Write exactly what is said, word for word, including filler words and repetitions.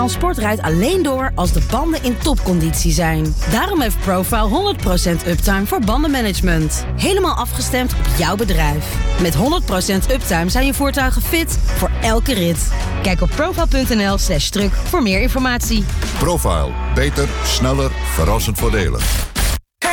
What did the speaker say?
transport rijdt alleen door als de banden in topconditie zijn. Daarom heeft Profile honderd procent uptime voor bandenmanagement. Helemaal afgestemd op jouw bedrijf. Met honderd procent uptime zijn je voertuigen fit voor elke rit. Kijk op profile.nl slash truck voor meer informatie. Profile. Beter, sneller, verrassend voordelig.